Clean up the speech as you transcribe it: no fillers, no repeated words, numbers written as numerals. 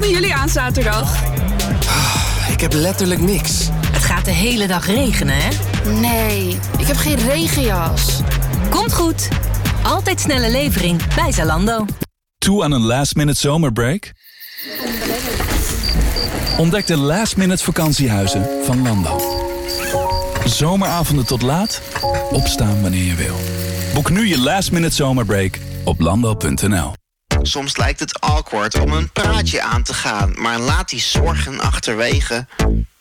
doen jullie aan zaterdag? Ik heb letterlijk niks. Het gaat de hele dag regenen, hè? Nee, ik heb geen regenjas. Komt goed. Altijd snelle levering bij Zalando. Toe aan een last-minute zomerbreak? Ontdek de last-minute vakantiehuizen van Lando. Zomeravonden tot laat, opstaan wanneer je wil. Boek nu je last-minute zomerbreak op lando.nl. Soms lijkt het awkward om een praatje aan te gaan, maar laat die zorgen achterwege.